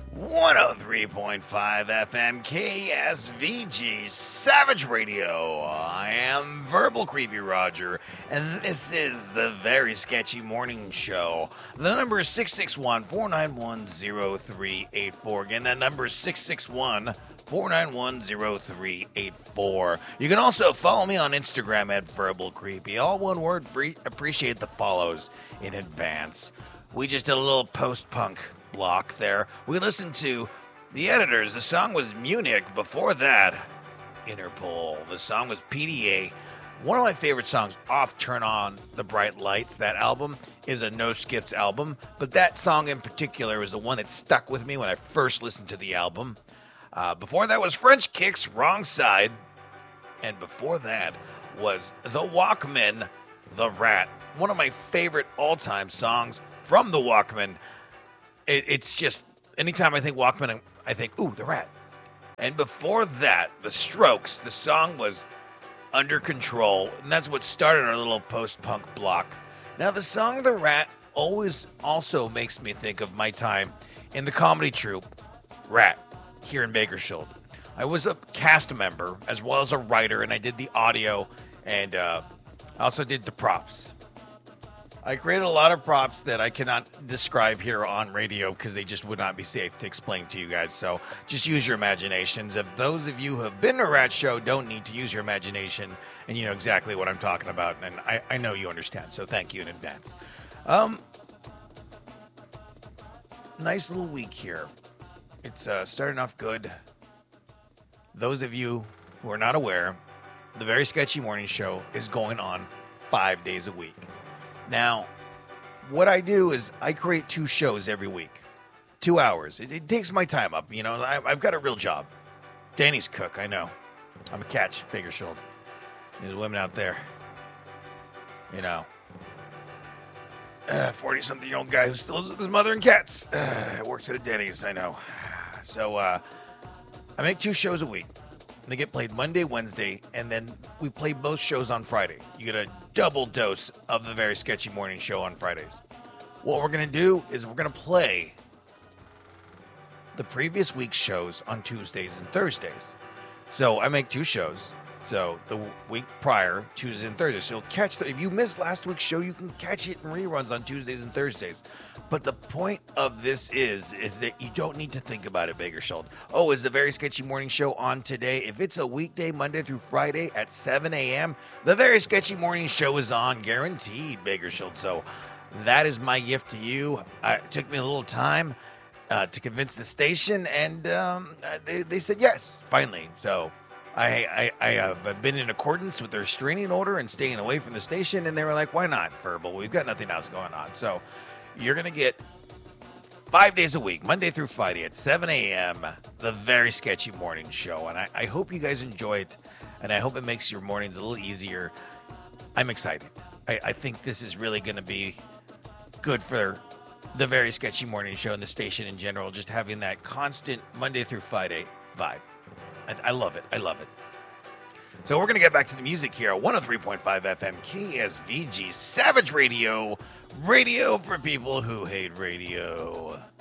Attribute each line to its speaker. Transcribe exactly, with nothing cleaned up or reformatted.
Speaker 1: one oh three point five F M K S V G Savage Radio. I am Verbal Creepy Roger, and this is the Very Sketchy Morning Show. The number is six six one, four nine one, zero three eight four. Again, that number is six six one, four nine one, zero three eight four. You can also follow me on Instagram at Verbal Creepy. All one word, free. Appreciate the follows in advance. We just did a little post-punk block there. We listened to The Editors. The song was Munich. Before that, Interpol. The song was P D A. One of my favorite songs off Turn On the Bright Lights. That album is a No Skips album, but that song in particular was the one that stuck with me when I first listened to the album. Uh, before that was French Kicks, Wrong Side. And before that was The Walkmen, The Rat. One of my favorite all-time songs from The Walkmen. It, it's just, anytime I think Walkmen, I think, ooh, The Rat. And before that, The Strokes. The song was Under Control, and that's what started our little post-punk block. Now, the song The Rat always also makes me think of my time in the comedy troupe, Rat, here in Bakersfield. I was a cast member as well as a writer, and I did the audio, and uh, I also did the props. I created a lot of props that I cannot describe here on radio because they just would not be safe to explain to you guys. So just use your imaginations. If those of you who have been to a Rat show don't need to use your imagination, and you know exactly what I'm talking about, and I, I know you understand, so thank you in advance. Um, nice little week here. It's uh, starting off good. Those of you who are not aware, the Very Sketchy Morning Show is going on five days a week. Now, what I do is I create two shows every week. Two hours. It, it takes my time up. You know, I, I've got a real job. Danny's cook, I know. I'm a catch, Bakersfield. There's women out there. You know. forty-something-year-old guy who still lives with his mother and cats. Uh, works at a Denny's, I know. So, uh, I make two shows a week. They get played Monday, Wednesday, and then we play both shows on Friday. You get a double dose of the Very Sketchy Morning Show on Fridays. What we're going to do is we're going to play the previous week's shows on Tuesdays and Thursdays. So I make two shows. So the week prior, Tuesdays and Thursdays. So catch the, if you missed last week's show, you can catch it in reruns on Tuesdays and Thursdays. But the point of this is, is that you don't need to think about it, Bakersfield. Oh, is the Very Sketchy Morning Show on today? If it's a weekday, Monday through Friday at seven a.m., the Very Sketchy Morning Show is on, guaranteed, Bakersfield. So that is my gift to you. Uh, it took me a little time uh, to convince the station, and um, they, they said yes, finally. So I, I, I have been in accordance with their restraining order and staying away from the station, and they were like, why not, Verbal? We've got nothing else going on. So you're going to get five days a week, Monday through Friday at seven a.m., the Very Sketchy Morning Show. And I, I hope you guys enjoy it, and I hope it makes your mornings a little easier. I'm excited. I, I think this is really going to be good for the Very Sketchy Morning Show and the station in general, just having that constant Monday through Friday vibe. I love it. I love it. So we're going to get back to the music here. one oh three point five F M K S V G Savage Radio. Radio for people who hate radio.